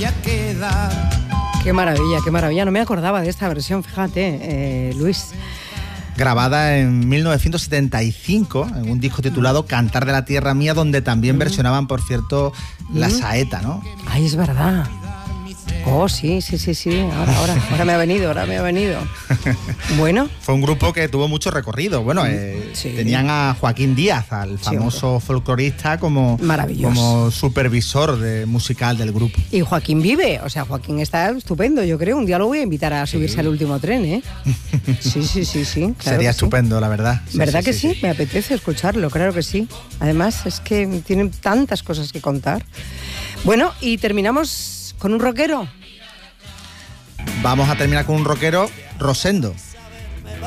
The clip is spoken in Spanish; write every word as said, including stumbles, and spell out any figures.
todavía queda. Qué maravilla, qué maravilla. No me acordaba de esta versión, fíjate, eh, Luis. Grabada en mil novecientos setenta y cinco en un disco titulado Cantar de la Tierra Mía, donde también mm. versionaban, por cierto, La mm. Saeta, ¿no? Ay, es verdad. Oh, sí, sí, sí, sí. Ahora, ahora, ahora me ha venido, ahora me ha venido. Bueno. Fue un grupo que tuvo mucho recorrido. Bueno, eh, sí. tenían a Joaquín Díaz, al famoso sí, folclorista, como, como supervisor de, musical del grupo. Y Joaquín vive, o sea, Joaquín está estupendo, yo creo. Un día lo voy a invitar a subirse sí. al último tren, ¿eh? Sí, sí, sí, sí. Claro Sería estupendo, sí. la verdad. Sí, ¿verdad sí, que sí, sí? Me apetece escucharlo, claro que sí. Además, es que tienen tantas cosas que contar. Bueno, y terminamos con un rockero. Vamos a terminar con un rockero, Rosendo.